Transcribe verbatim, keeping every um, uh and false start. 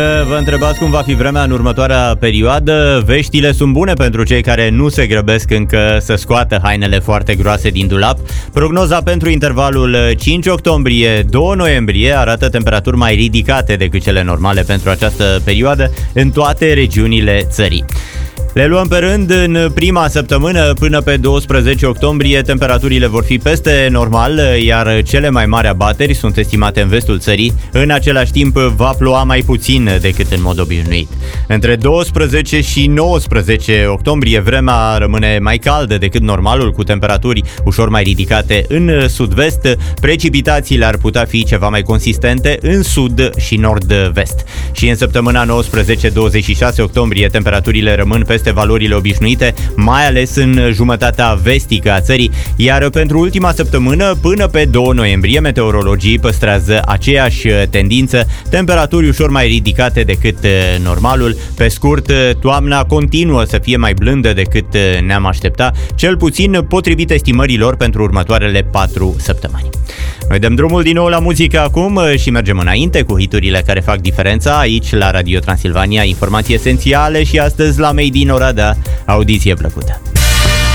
Vă întrebați cum va fi vremea în următoarea perioadă? Veștile sunt bune pentru cei care nu se grăbesc încă să scoată hainele foarte groase din dulap. Prognoza pentru intervalul cinci octombrie - doi noiembrie arată temperaturi mai ridicate decât cele normale pentru această perioadă în toate regiunile țării. Le luăm pe rând. În prima săptămână, până pe douăsprezece octombrie, temperaturile vor fi peste normal, iar cele mai mari abateri sunt estimate în vestul țării. În același timp, va ploua mai puțin decât în mod obișnuit. Între douăsprezece și nouăsprezece octombrie, vremea rămâne mai caldă decât normalul, cu temperaturi ușor mai ridicate în sud-vest. Precipitațiile ar putea fi ceva mai consistente în sud și nord-vest. Și în săptămâna nouăsprezece douăzeci și șase octombrie, temperaturile rămân peste valorile obișnuite, mai ales în jumătatea vestică a țării, iar pentru ultima săptămână, până pe doi noiembrie, meteorologii păstrează aceeași tendință, temperaturi ușor mai ridicate decât normalul. Pe scurt, toamna continuă să fie mai blândă decât ne-am aștepta, cel puțin potrivit estimărilor pentru următoarele patru săptămâni. Noi dăm drumul din nou la muzică acum și mergem înainte cu hiturile care fac diferența aici la Radio Transilvania, informații esențiale și astăzi la Made in Oradea. Audiție plăcută!